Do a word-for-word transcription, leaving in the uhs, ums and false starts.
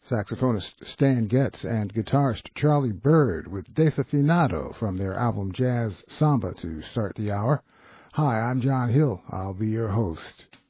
Saxophonist Stan Getz and guitarist Charlie Byrd with Desafinado from their album Jazz Samba to start the hour. Hi, I'm John Hill. I'll be your host.